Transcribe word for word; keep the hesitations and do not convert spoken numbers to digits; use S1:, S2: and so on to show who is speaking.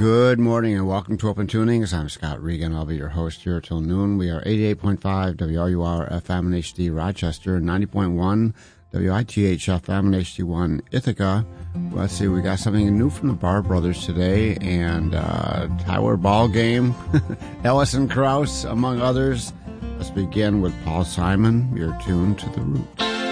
S1: Good morning and welcome to Open Tunings. I'm Scott Regan. I'll be your host here till noon. We are eighty-eight point five W R U R F M and H D Rochester, ninety point one W I T H F M and H D one Ithaca. Let's see, we got something new from the Barr Brothers today, and uh, Tower Ball Game, Alison Krauss, among others. Let's begin with Paul Simon. You're tuned to The Roots.